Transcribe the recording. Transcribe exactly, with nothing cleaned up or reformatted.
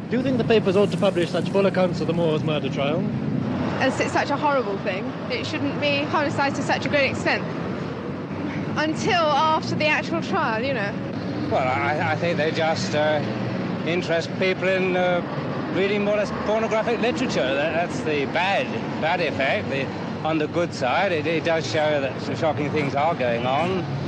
Do you think the papers ought to publish such full accounts of the Moors murder trial? As it's such a horrible thing, it shouldn't be publicised to such a great extent. Until after the actual trial, you know. Well, I, I think they just uh, interest people in uh, reading more or less pornographic literature. That, that's the bad, bad effect. The, on the good side, it, it does show that some shocking things are going on.